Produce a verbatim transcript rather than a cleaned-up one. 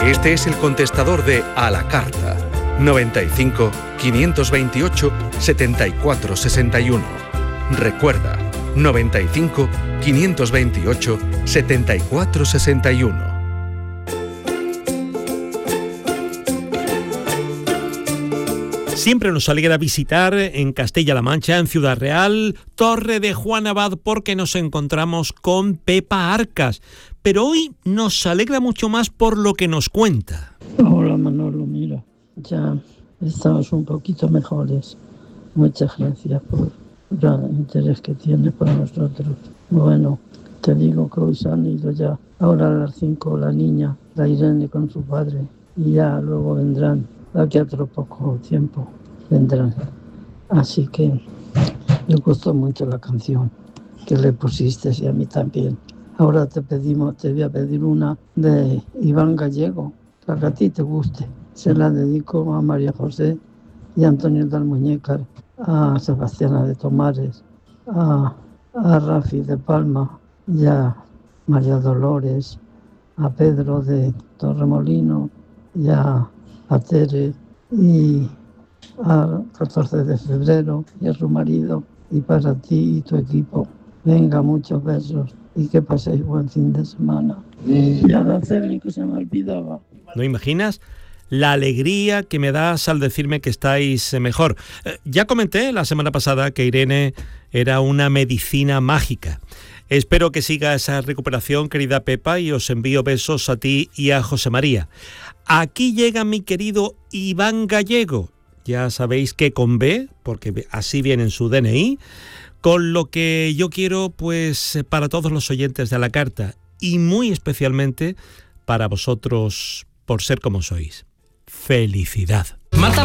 Este es el contestador de A la Carta. noventa y cinco, quinientos veintiocho, setenta y cuatro sesenta y uno. Recuerda, noventa y cinco, quinientos veintiocho, setenta y cuatro sesenta y uno. Siempre nos alegra visitar en Castilla-La Mancha, en Ciudad Real, Torre de Juan Abad, porque nos encontramos con Pepa Arcas. Pero hoy nos alegra mucho más por lo que nos cuenta. Hola Manolo, mira, ya estamos un poquito mejores. Muchas gracias por el interés que tienes por nosotros. Bueno, te digo que hoy se han ido ya. Ahora a las cinco la niña, la Irene con su padre, y ya luego vendrán. Aquí a otro poco tiempo vendrán. Así que me gustó mucho la canción que le pusiste y a mí también. Ahora te pedimos, te voy a pedir una de Iván Gallego, para que a ti te guste. Se la dedico a María José y a Antonio del Muñecar, a Sebastiana de Tomares, a, a Rafi de Palma y a María Dolores, a Pedro de Torremolino y a a Tere y al catorce de febrero y a su marido, y para ti y tu equipo. Venga, muchos besos y que paséis buen fin de semana. Y a Araceli, que se me olvidaba. ¿No imaginas la alegría que me das al decirme que estáis mejor? Eh, ya comenté la semana pasada que Irene era una medicina mágica. Espero que siga esa recuperación, querida Pepa, y os envío besos a ti y a José María. Aquí llega mi querido Iván Gallego, ya sabéis que con B, porque así viene en su D N I, con lo que yo quiero pues para todos los oyentes de A la Carta y muy especialmente para vosotros por ser como sois. Felicidad.